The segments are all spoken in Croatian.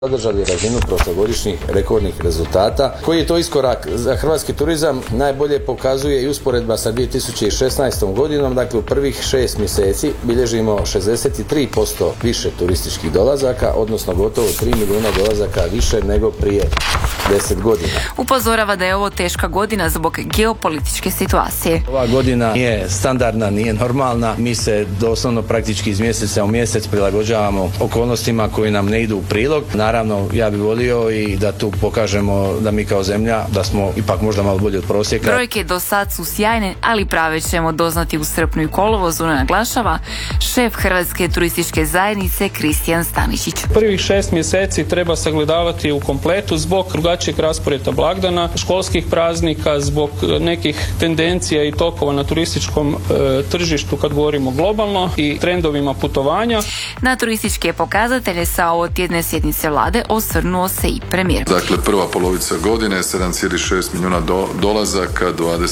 održali razinu prošlogodišnjih rekordnih rezultata. Koji je to iskorak za hrvatski turizam najbolje pokazuje i usporedba sa 2016. godinom, dakle u prvih 6 mjeseci bilježimo 63% više turističkih dolazaka, odnosno gotovo 3 milijuna dolazaka više nego prije 10 godina. Upozorava da je ovo teška godina zbog geopolitičke situacije. Ova godina nije standardna, nije normalna. Mi se doslovno praktički iz mjeseca u mjesec prilagođavamo okolnostima koji nam ne idu u prilog. Naravno, ja bih volio i da tu pokažemo da mi kao zemlja, da smo ipak možda malo bolji od prosjeka. Brojke do sad su sjajne, ali prave ćemo doznati u srpnju i kolovozu, naglašava šef Hrvatske turističke zajednice Kristijan Stanišić. Prvih 6 mjeseci treba sagledavati u kompletu zbog drugačijeg rasporeda blagdana, školskih praznika, zbog nekih tendencija i tokova na turističkom tržištu kad govorimo globalno i trendovima putovanja. Na turističke pokazatelje sa ovotjedne sjednice vlade osvrnuo se i premijer. Dakle, prva polovica godine 7,6 milijuna dolazaka,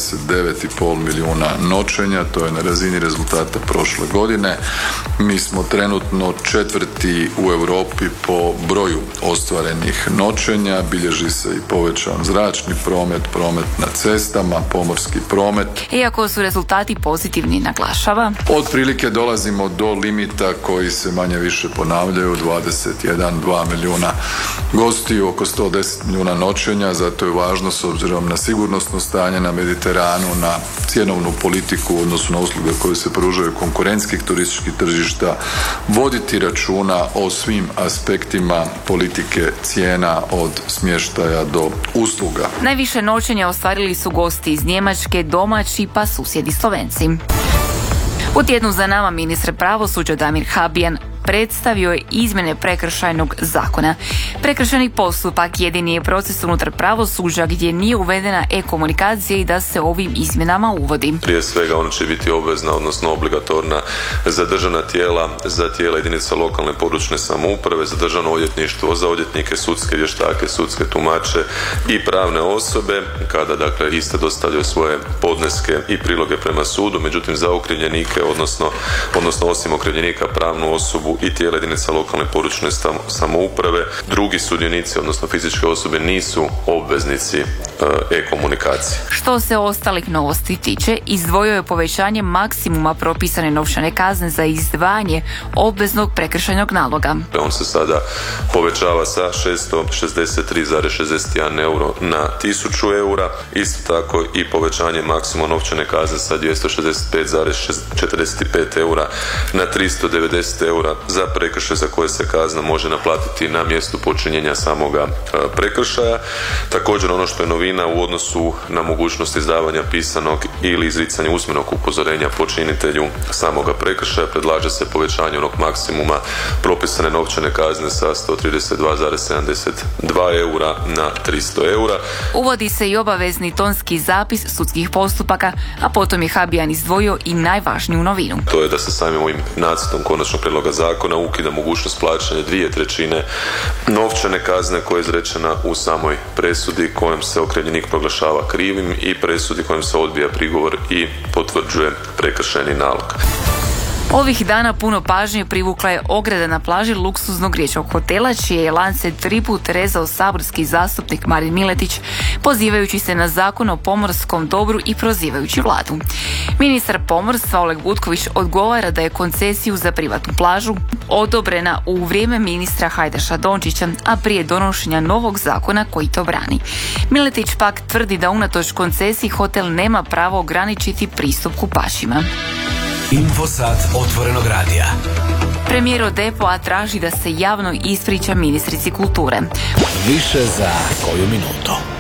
29,5 milijuna noćenja, to je na razini rezultata prošle godine. Mi smo trenutno 4. u Europi po broju ostvarenih noćenja, bilježi se i povećan zračni promet, promet na cestama, pomorski promet. Iako su rezultati pozitivni, naglašava. Otprilike dolazimo do limita koji se manje više ponavljaju, 21-2 milijuna gostiju, oko 110 milijuna noćenja, zato je važno s obzirom na sigurnosno stanje na Mediteranu, na cjenovnu politiku u odnosu na usluge koje se pružaju konkurentskih turističkih tržišta, voditi računa o svim aspektima politike cijena od smještaja do usluga. Najviše noćenja ostvarili su gosti iz Njemačke, domaći pa susjedi Slovenci. U tjednu za nama ministar pravosuđa Damir Habijan predstavio je izmjene prekršajnog zakona. Prekršajni postupak jedini je proces unutar pravosuđa gdje nije uvedena e-komunikacija i da se ovim izmjenama uvodi. Prije svega ona će biti obvezna, odnosno obligatorna za državna tijela, za tijela jedinica lokalne područne samouprave, za državno odvjetništvo, za odvjetnike, sudske vještake, sudske tumače i pravne osobe, kada dakle iste dostavljaju svoje podneske i priloge prema sudu. Međutim, za okrivljenike, odnosno osim okrivljenika, pravnu osobu i tijela jedinica lokalne područne samouprave, drugi sudionici, odnosno fizičke osobe, nisu obveznici e-komunikacije. Što se ostalih novosti tiče, izdvojio je povećanje maksimuma propisane novčane kazne za izdvajanje obveznog prekršajnog naloga. On se sada povećava sa 663,61 euro na 1000 eura. Isto tako i povećanje maksimuma novčane kazne sa 265,45 eura na 390 eura za prekršaj za koje se kazna može naplatiti na mjestu počinjenja samoga prekršaja. Također ono što je novina u odnosu na mogućnost izdavanja pisanog ili izricanja usmenog upozorenja počinitelju samoga prekršaja, predlaže se povećanje onog maksimuma propisane novčane kazne sa 132,72 eura na 300 eura. Uvodi se i obavezni tonski zapis sudskih postupaka, a potom je Habijan izdvojio i najvažniju novinu. To je da se samim ovim nacrtom konačnog prijedloga zakona ukida mogućnost plaćanja 2/3 novčane kazne koja je izrečena u samoj presudi kojom se okrivljenik proglašava krivim i presudi kojom se odbija prigovor i potvrđuje prekršajni nalog. Ovih dana puno pažnje privukla je ograda na plaži luksuznog riječkog hotela, čije je lance 3 put rezao saborski zastupnik Marin Miletić, pozivajući se na zakon o pomorskom dobru i prozivajući vladu. Ministar pomorstva Oleg Butković odgovara da je koncesiju za privatnu plažu odobrena u vrijeme ministra Hajdaša Dončića, a prije donošenja novog zakona koji to brani. Miletić pak tvrdi da unatoč koncesiji hotel nema pravo ograničiti pristup kupašima. Infosat otvorenog radija. Premijer od DPO-a traži da se javno ispriča ministrici kulture. Više za koju minutu.